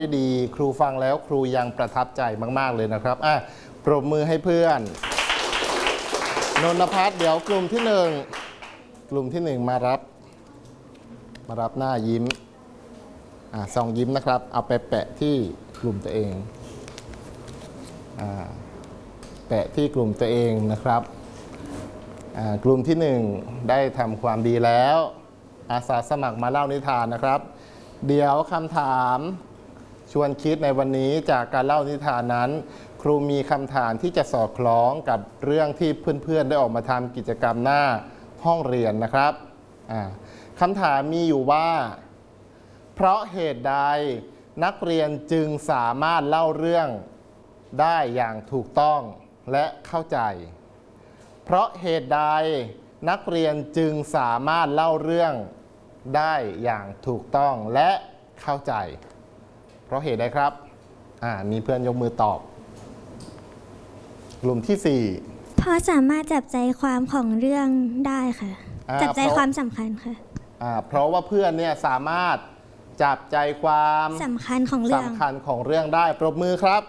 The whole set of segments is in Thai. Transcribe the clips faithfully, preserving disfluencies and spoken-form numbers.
ดีครูฟังแล้วครูยังประทับใจมากๆเลยนะครับอ่ะปรบมือให้เพื่อนนนภัสเดี๋ยวกลุ่มที่หนึ่งกลุ่มที่หนึ่งมารับมารับหน้ายิ้มอ่ะซองยิ้มนะครับเอาไปแปะที่กลุ่มตัวเองอ่าแปะที่กลุ่มตัวเองนะครับอ่ากลุ่มที่หนึ่งได้ทำความดีแล้วอาสาสมัครมาเล่านิทานนะครับเดี๋ยวคำถามชวนคิดในวันนี้จากการเล่านิทานนั้นครูมีคำถามที่จะสอดคล้องกับเรื่องที่เพื่อนๆได้ออกมาทำกิจกรรมหน้าห้องเรียนนะครับคำถามมีอยู่ว่าเพราะเหตุใดนักเรียนจึงสามารถเล่าเรื่องได้อย่างถูกต้องและเข้าใจเพราะเหตุใดนักเรียนจึงสามารถเล่าเรื่องได้อย่างถูกต้องและเข้าใจเพราะเหตุใดครับอ่ามีเพื่อนยกมือตอบกลุ่มที่สี่เพราะสามารถจับใจความของเรื่องได้ค่ะจับใจความสำคัญค่ะอ่าเพราะว่าเพื่อนเนี่ยสามารถจับใจความสำคัญของเรื่องสำคัญของเรื่องได้ปรบมือครับ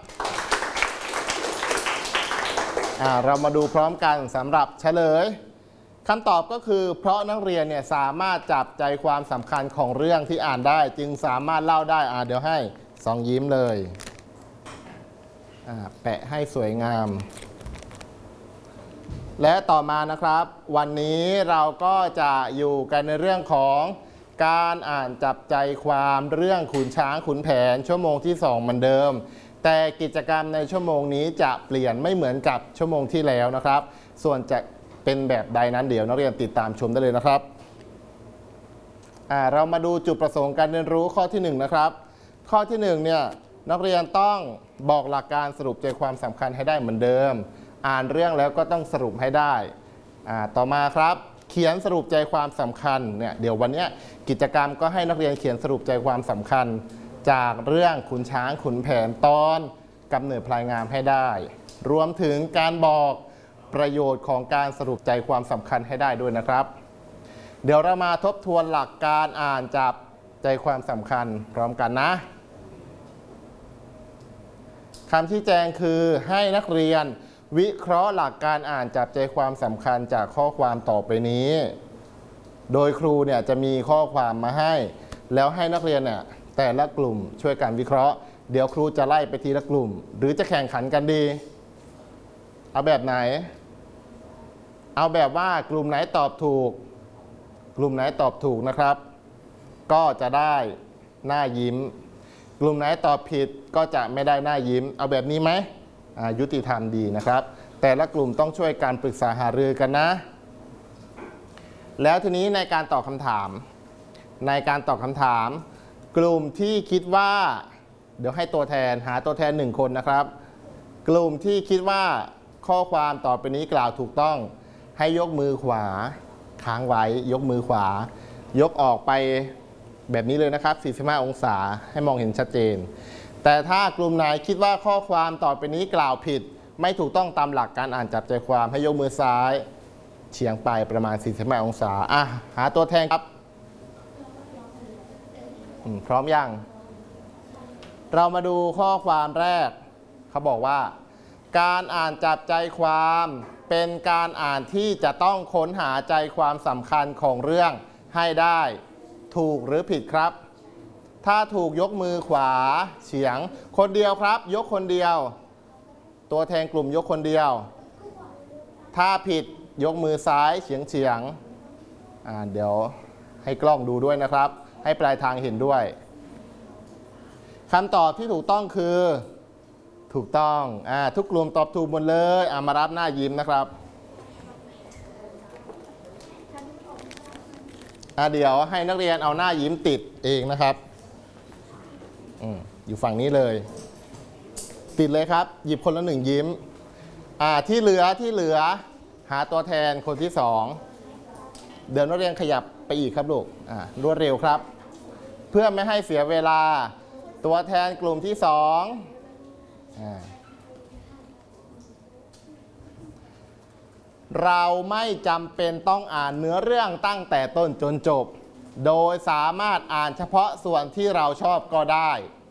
อ่าเรามาดูพร้อมกันสำหรับเฉลยคำตอบก็คือเพราะนักเรียนเนี่ยสามารถจับใจความสำคัญของเรื่องที่อ่านได้จึงสามารถเล่าได้อ่าเดี๋ยวให้สองยิ้มเลยอ่าแปะให้สวยงามและต่อมานะครับวันนี้เราก็จะอยู่กันในเรื่องของการอ่านจับใจความเรื่องขุนช้างขุนแผนชั่วโมงที่สองเหมือนเดิมแต่กิจกรรมในชั่วโมงนี้จะเปลี่ยนไม่เหมือนกับชั่วโมงที่แล้วนะครับส่วนจะเป็นแบบใดนั้นเดี๋ยวนักเรียนติดตามชมได้เลยนะครับอ่าเรามาดูจุดประสงค์การเรียนรู้ข้อที่หนึ่งนะครับข้อที่หนึ่งเนี่ยนักเรียนต้องบอกหลักการสรุปใจความสำคัญให้ได้เหมือนเดิมอ่านเรื่องแล้วก็ต้องสรุปให้ได้อ่าต่อมาครับเขียนสรุปใจความสำคัญเนี่ยเดี๋ยววันนี้กิจกรรมก็ให้นักเรียนเขียนสรุปใจความสำคัญจากเรื่องขุนช้างขุนแผนตอนกำเนิดพลายงามให้ได้รวมถึงการบอกประโยชน์ของการสรุปใจความสำคัญให้ได้ด้วยนะครับเดี๋ยวเรามาทบทวนหลักการอ่านจับใจความสำคัญพร้อมกันนะคำชี้แจงคือให้นักเรียนวิเคราะห์หลักการอ่านจับใจความสำคัญจากข้อความต่อไปนี้โดยครูเนี่ยจะมีข้อความมาให้แล้วให้นักเรียนเนี่ยแต่ละกลุ่มช่วยกันวิเคราะห์เดี๋ยวครูจะไล่ไปทีละกลุ่มหรือจะแข่งขันกันดีเอาแบบไหนเอาแบบว่ากลุ่มไหนตอบถูกกลุ่มไหนตอบถูกนะครับก็จะได้หน้ายิ้มกลุ่มไหนตอบผิดก็จะไม่ได้หน้ายิ้มเอาแบบนี้ไหมยุติธรรมดีนะครับแต่ละกลุ่มต้องช่วยการปรึกษาหารือกันนะแล้วทีนี้ในการตอบคำถามในการตอบคำถามกลุ่มที่คิดว่าเดี๋ยวให้ตัวแทนหาตัวแทนหนึ่งคนนะครับกลุ่มที่คิดว่าข้อความต่อไปนี้กล่าวถูกต้องให้ยกมือขวาค้างไว้ยกมือขวายกออกไปแบบนี้เลยนะครับสี่สิบห้าองศาให้มองเห็นชัดเจนแต่ถ้ากลุ่มไหนคิดว่าข้อความต่อไปนี้กล่าวผิดไม่ถูกต้องตามหลักการอ่านจับใจความให้ยกมือซ้ายเฉียงไปประมาณสี่สิบห้าองศาอ่ะหาตัวแทนครับพร้อมยังเรามาดูข้อความแรกเขาบอกว่าการอ่านจับใจความเป็นการอ่านที่จะต้องค้นหาใจความสำคัญของเรื่องให้ได้ถูกหรือผิดครับถ้าถูกยกมือขวาเฉียงคนเดียวครับยกคนเดียวตัวแทนกลุ่มยกคนเดียวถ้าผิดยกมือซ้ายเฉียงเฉียงอ่าเดี๋ยวให้กล้องดูด้วยนะครับให้ปลายทางเห็นด้วยคำตอบที่ถูกต้องคือถูกต้องอ่าทุกกลุ่มตอบถูกหมดเลยอ่ามารับหน้ายิ้มนะครับอ่าเดี๋ยวให้นักเรียนเอาหน้ายิ้มติดเองนะครับอืมอยู่ฝั่งนี้เลยติดเลยครับหยิบคนละหนึ่งยิ้มอ่าที่เหลือที่เหลือหาตัวแทนคนที่สองเดี๋ยวนักเรียนขยับไปอีกครับลูกอ่ารวดเร็วครับเพื่อไม่ให้เสียเวลาตัวแทนกลุ่มที่สองเราไม่จำเป็นต้องอ่านเนื้อเรื่องตั้งแต่ต้นจนจบโดยสามารถอ่านเฉพาะส่วนที่เราชอบก็ได้